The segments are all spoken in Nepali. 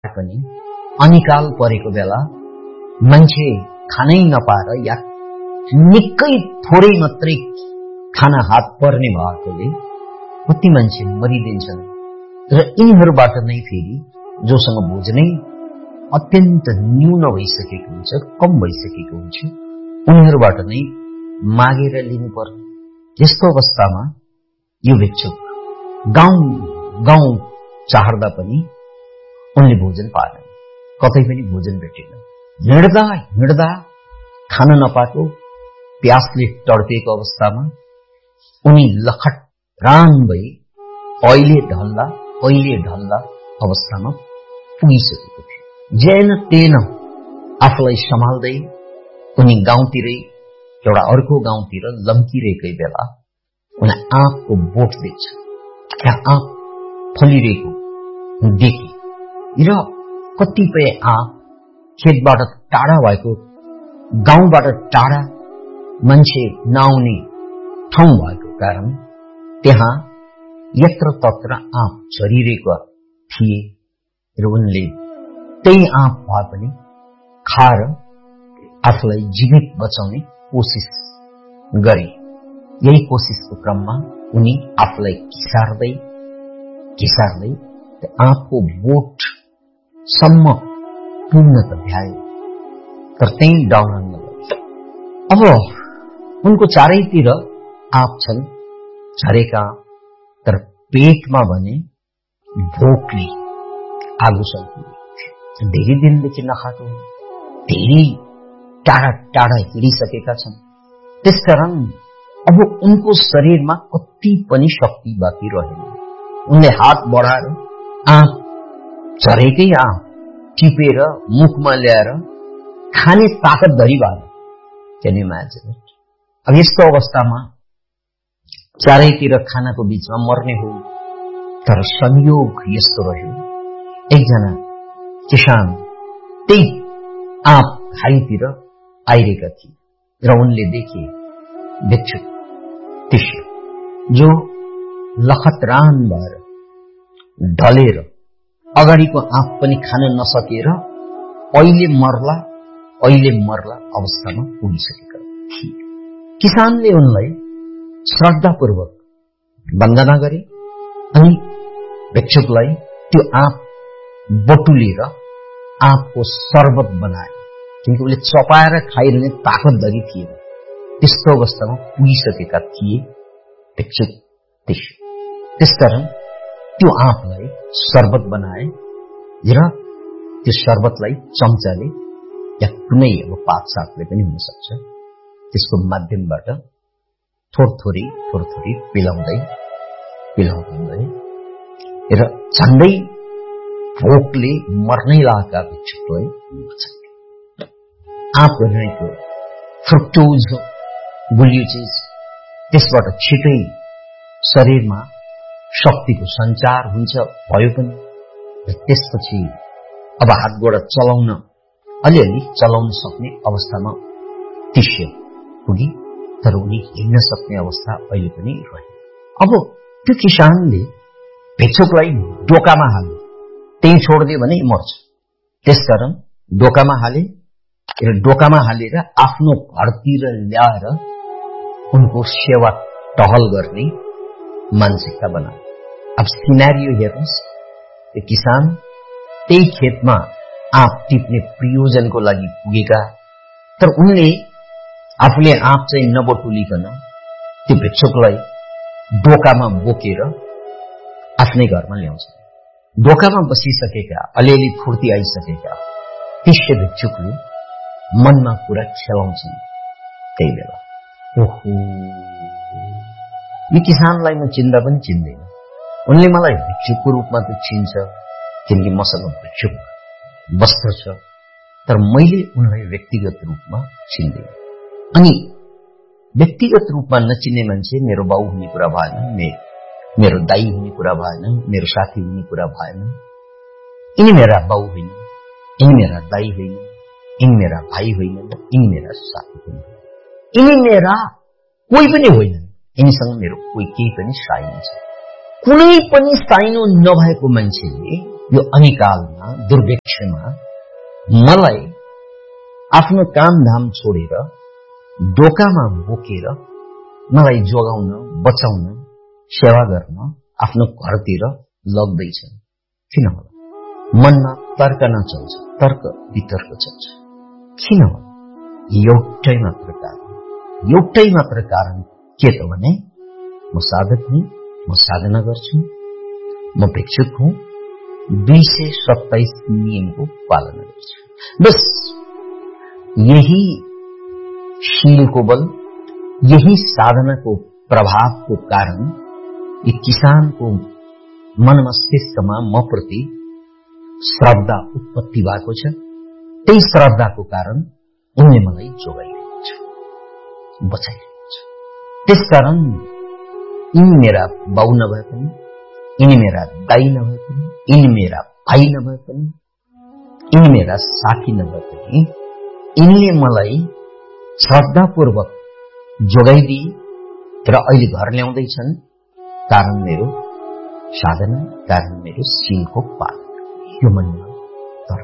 पनि अनिकाल परेको बेला मान्छे खानै नपाएर या निकै थोरै मात्रै खाना हात पर्ने भएकोले कति मान्छे मरिदिन्छन् र यिनीहरूबाट नै फेरि जोसँग भोजनै अत्यन्त न्यून भइसकेको हुन्छ, कम भइसकेको हुन्छ, उनीहरूबाट नै मागेर लिनुपर्छ। यस्तो अवस्थामा यो भिक्षुक गाउँ गाउँ चाहर्दा पनि उनले भोजन पाएन, कतै पनि भोजन भेटेन। हिँड्दा हिँड्दा खान नपाएको प्यासले तडपेको अवस्थामा उनी लखटरान भई अहिले ढल्ला अवस्थामा पुगिसकेको थियो। जेन तेन आफूलाई सम्हाल्दै उनी गाउँतिरै एउटा अर्को गाउँतिर लम्किरहेकै बेला उनी आँपको बोट देख्छ। त्यहाँ आँप फलिरहेको देखे र कतिपय आँप खेतबाट टाढा भएको, गाउँबाट टाढा मान्छे नआउने ठाउँ भएको कारण त्यहाँ यत्र तत्र आँप झरिरहेको थिए र उनले त्यही आँप भए पनि खाएर आफूलाई जीवित बचाउने कोसिस गरे। यही कोसिसको क्रममा उनी आफूलाई घिसार्दै आँपको बोटसम्म पुग्न त भ्याए, तर त्यही डाउन अब उनको चारैतिर आँप छन् झरेका, तर पेटमा भने भोकले आगो सल्किएको। धेरै दिनदेखि नखाएको, धेरै टाढा टाढा हिँडिसकेका छन्। त्यसकारण अब उनको शरीरमा कति पनि शक्ति बाँकी रहेन। उनले हात बढाएर आँप झरेकै आँप टिपेर मुखमा ल्याएर खाने ताकत धरी भयो। Can you imagine it? अब यस्तो अवस्थामा चारैतिर खानाको बीचमा मर्ने हो, तर संयोग यस्तो रह्यो एकजना किसान त्यही आँप खाइतिर आइरहेका थिए र उनले देखे भिक्षुक तिष्य जो लखतरान भएर ढलेर अगाडिको आँप पनि खान नसकेर अहिले मर्ला अवस्थामा पुगिसकेका थिए। किसानले उनलाई श्रद्धापूर्वक वन्दना गरे अनि भिक्षुकलाई त्यो आँप बटुलेर आँपको शरबत बनाए, किनकि उसले चपाएर खाइरहने ताकतधरी थिएन। त्यस्तो अवस्थामा पुगिसकेका थिए भिक्षुक तिष्य। त्यसकारण त्यो आँपलाई शरबत बनाए र त्यो शरबतलाई चम्चाले या कुनै अब पात साथले पनि हुन सक्छ, त्यसको माध्यमबाट थोरै थोरै पिलाउँदै र झन्डै भोकले मर्नै लागेका भिक्षुकलाई आँप रहेको फ्रुक्टोज गुलियो चिज, त्यसबाट छिटै शरीरमा शक्तिको सञ्चार हुन्छ भयो पनि। र त्यसपछि अब हात गोडा अलिअलि चलाउन सक्ने अवस्थामा तिष्य पुगी, तर उनी हिँड्न सक्ने अवस्था अहिले पनि रहे। अब त्यो किसानले भिक्षुकलाई डोकामा हाले, त्यही छोडिदियो भने मर्छ। त्यसकारण डोकामा हाले र डोकामा हालेर आफ्नो घरतिर ल्याएर उनको सेवा टहल गर्ने मानसिकता बनाए। अब सिनारियो हेर्नुहोस्, त्यो किसान त्यही खेतमा आँप टिप्ने प्रयोजनको लागि पुगेका, तर उनले आफूले आँप चाहिँ नबटुलिकन त्यो भिक्षुकलाई डोकामा बोकेर आफ्नै घरमा ल्याउँछ। डोकामा बसिसकेका, अलिअलि फुर्ती आइसकेका तिष्य भिक्षुकले मनमा कुरा खेलाउँछन्। त्यही बेला ओहो, यो किसानलाई म चिन्दा पनि चिन्दैन, उनले मलाई भिक्षुकको रूपमा त चिन्छ किनकि मसँग भिक्षुक वस्त्र छ, तर मैले उनलाई व्यक्तिगत रूपमा चिन्दैन। अनि व्यक्तिगत रूपमा नचिन्ने मान्छे मेरो बाउ हुने कुरा भएन, मेरो दाई हुने कुरा भएन, मेरो साथी हुने कुरा भएन। यिनी मेरा बाउ होइन, यिनी मेरा दाई होइन, यिनी मेरा भाइ होइन, यिनी मेरा साथी होइन, यिनी मेरा कोही पनि होइन। यिनीसँग मेरो कोही केही पनि साइनो छ। कुनै पनि साइनो नभएको मान्छेले यो अनिकालमा दुर्भिक्षमा मलाई आफ्नो कामधाम छोडेर डोकामा बोकेर मलाई जोगाउन बचाउन सेवा गर्न आफ्नो घरतिर लग्दैछन्। किन होला? मनमा तर्क नचल्छ, तर्क वितर्क चल्छ। किन होला? एउटै मात्र कारण के त भने म साधक हुँ, म साधना गर्छु, म भिक्षुक हुँ, 227 नियमको पालना गर्छु। बस यही शीलको बल, यही साधनाको प्रभावको कारण एक किसानको मन मस्तिष्कमा म प्रति श्रद्धा उत्पत्ति भएको छ। त्यही श्रद्धाको कारण उनले मलाई जोगाइरहेको छ, बचाइरहेको छ। त्यसकारण यिनी मेरा बाउ नभए पनि, यिनी मेरा दाई नभए पनि, यिनी मेरा भाइ नभए पनि, यिनी मेरा साथी नभए पनि, यिनले मलाई श्रद्धापूर्वक जोगाइदिए र अहिले घर ल्याउँदैछन्। कारण मेरो साधना, कारण मेरो शीलको पालन। यो मनमा तर्क।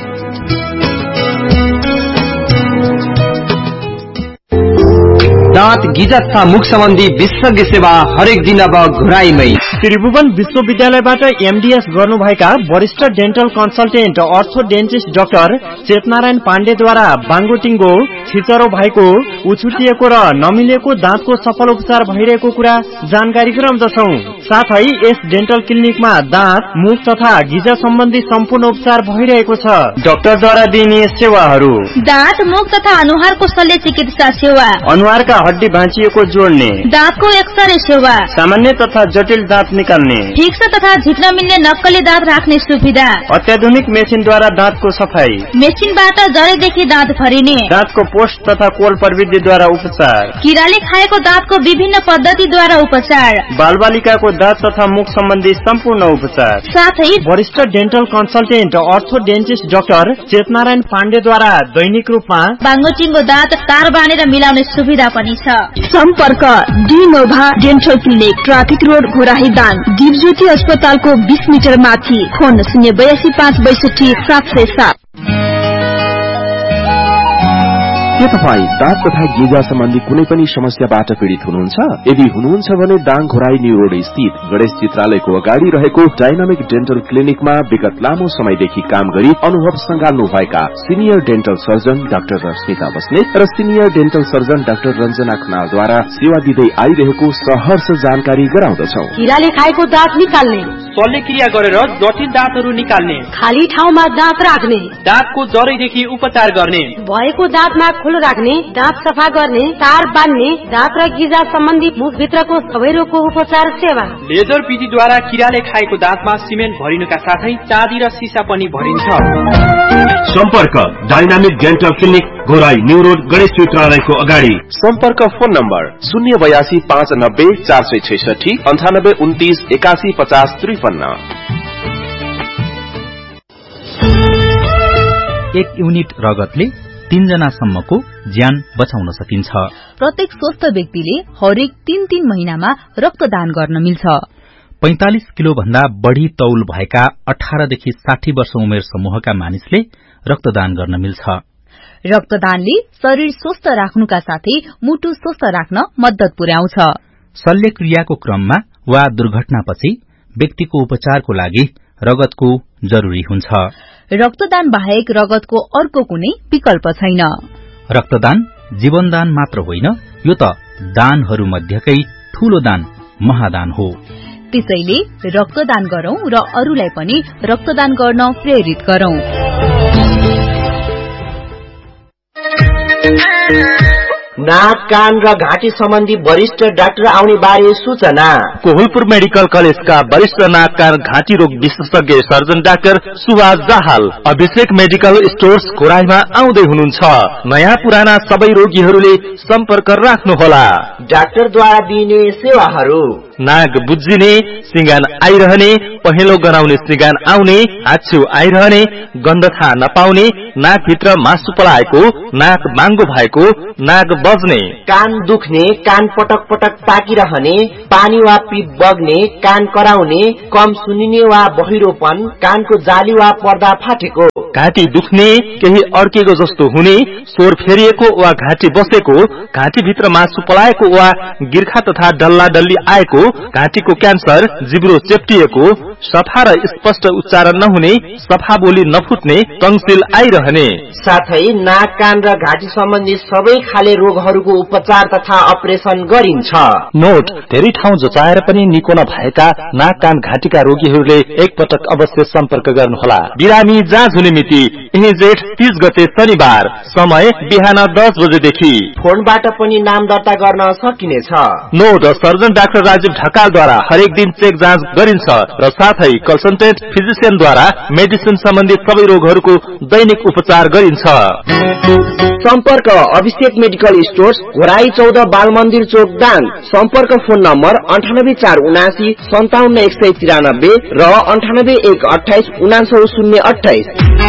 दाँत गिजा तथा मुख सम्बन्धी विशेषज्ञ सेवा हरेक दिन अब घुराईमै। त्रिभुवन विश्वविद्यालयबाट एमडीएस गर्नुभएका वरिष्ठ डेन्टल कन्सल्टेन्ट अर्थोडेन्टिस्ट डाक्टर चेतनारायण पाण्डेद्वारा बाङ्गोटिङ्गो, छिचरो भएको, उछुटिएको र नमिलेको दाँतको सफल उपचार भइरहेको कुरा जानकारी गराउँदछौं। साथै यस डेन्टल क्लिनिकमा दाँत, मुख तथा गिजा सम्बन्धी सम्पूर्ण उपचार भइरहेको छ। डाक्टरद्वारा दिइने सेवाहरू: दाँत, मुख तथा अनुहारको शल्य चिकित्सा सेवा, अनुहारका हड्डी भाँचिएको जोड्ने, दाँतको एक्सरे सेवा, सामान्य तथा जटिल दाँत निकाल्ने, ठिक छ तथा झिक्न मिल्ने नक्कली दाँत राख्ने सुविधा, अत्याधुनिक मेसिनद्वारा दाँतको सफाई, मेसिनबाट जरेदेखि दाँत भरिने, दाँतको पोस्ट तथा कोल प्रविधिद्वारा उपचार, किराले खाएको दाँतको विभिन्न पद्धतिद्वारा उपचार, बालबालिकाको दाँत तथा मुख सम्बन्धी सम्पूर्ण उपचार, साथै वरिष्ठ डेन्टल कन्सल्टेन्ट अर्थोडेन्टिस्ट डाक्टर चेतनारायण पाण्डेद्वारा दैनिक रूपमा बाङ्गोटिङ्गो दाँत तार बाँधेर मिलाउने सुविधा पनि छ। सम्पर्क डिनोभा dental clinic, traffic road, Ghorahi Dang, Dipjyoti अस्पतालको 20 मिटर माथि। फोन 082562 के तपाईँ दाँत तथा गिजा सम्बन्धी कुनै पनि समस्याबाट पीड़ित हुनुहुन्छ? यदि हुनुहुन्छ भने दाङ घोराई न्यू रोड स्थित गणेश चित्रालयको अगाडि रहेको डाइनामिक डेन्टल क्लिनिकमा विगत लामो समयदेखि काम गरी अनुभव संगाल्नु भएका senior dental surgeon doctor Rashmita Basnet र senior dental surgeon doctor Ranjana खनालद्वारा सेवा दिँदै आइरहेको सहर्ष जानकारी गराउँदछौ। किराले खाएको दाँत निकाल्ने, शल्यक्रिया गरेर जटिल दाँतहरू निकाल्ने, खाली ठाउँमा दाँत राख्ने, दाँतको जरैदेखि उपचार गर्ने, भएको दाँतमा खुलो राख्ने, दाँत सफा गर्ने, तार बान्ने, दाँत र गिजा सम्बन्धी मुखभित्रको सबै रोगको उपचार सेवा, लेजर विधिद्वारा किराले खाएको दाँतमा सिमेन्ट भरिनुका साथै चाँदी र सिसा पनि भरिन्छ। सम्पर्क dynamic dental clinic, Ghorahi new road, Ganesh चित्रालयको अगाडि। सम्पर्क फोन नम्बर 082 590 466 98 29 81 50 53। 1 युनिट रगतले 3 जनासम्मको ज्यान बचाउन सकिन्छ। प्रत्येक स्वस्थ व्यक्तिले हरेक 3 महिनामा रक्तदान गर्न मिल्छ। 45 किलो भन्दा बढ़ी तौल भएका 18 देखि 60 वर्ष उमेर समूहका मानिसले रक्तदान गर्न मिल्छ। रक्तदानले शरीर स्वस्थ राख्नुका साथै मुटु स्वस्थ राख्न मद्दत पुर्याउँछ। शल्यक्रियाको क्रममा वा दुर्घटनापछि व्यक्तिको उपचारको लागि रगतको जरुरी हुन्छ। रक्तदान बाहेक रगतको अर्को कुनै विकल्प छैन। रक्तदान जीवनदान मात्र होइन, यो त दानहरू मध्येकै ठूलो दान महादान हो। त्यसैले रक्तदान गरौं र अरूलाई पनि रक्तदान गर्न प्रेरित गरौं। नाक, कान र घाँटी सम्बन्धी वरिष्ठ डाक्टर आउने बारे सूचना। कोहलपुर मेडिकल कलेजका वरिष्ठ नाक, कान, घाँटी रोग विशेषज्ञ सर्जन डाक्टर सुभाष दाहाल अभिषेक मेडिकल स्टोर्स घोराईमा आउँदै हुनुहुन्छ। नयाँ पुराना सबै रोगीहरूले सम्पर्क राख्नुहोला। डाक्टरद्वारा दिइने सेवाहरू: नाक बुझिने, सिंगान आइरहने, पहेँलो गनाउने सिंगान आउने, हाच्छिउ आइरहने, गन्ध थाहा नपाउने, नाकभित्र मासु पलाएको, नाक बाङ्गो भएको, नाक बज्ने, कान दुख्ने, कान पटक पटक पाकिरहने, पानी वा पिप बग्ने, कान कराउने, कम सुनिने वा बहिरोपन, कानको जाली वा पर्दा फाटेको, घाँटी दुख्ने, केही अड्केको जस्तो हुने, स्वर फेरिएको वा घाँटी बसेको, घाँटीभित्र मासु पलाएको वा गिर्खा तथा डल्ला डल्ली आएको, घाँटीको क्यान्सर, जिब्रो चेप्टिएको, सफा र स्पष्ट उच्चारण नहुने, सफा बोली नफुट्ने, टङ्सिल आइरहने, साथै नाक कान र घाँटी सम्बन्धी सबै खाले रोगहरूको उपचार तथा अपरेसन गरिन्छ। नोट, धेरै ठाउँ जचाएर पनि निको नभएका नाक कान घाँटीका रोगीहरूले एकपटक अवश्य सम्पर्क गर्नुहोला। बिरामी जाँच हुने मिति यही जेठ 30 गते शनिबार, समय बिहान 10 बजेदेखि। फोनबाट पनि नाम दर्ता गर्न सकिनेछ। नोट, सर्जन डाक्टर राजीव ढकालद्वारा हरेक दिन चेक जाँच गरिन्छ र साथै कन्सल्टेन्ट फिजिशियनद्वारा मेडिसिन सम्बन्धी सबै रोगहरूको दैनिक उपचार गरिन्छ। सम्पर्क अभिषेक मेडिकल स्टोर्स, घोराई 14, बाल मन्दिर चोक, दाङ। सम्पर्क फोन नम्बर 984779 57193 र 98 128 99028।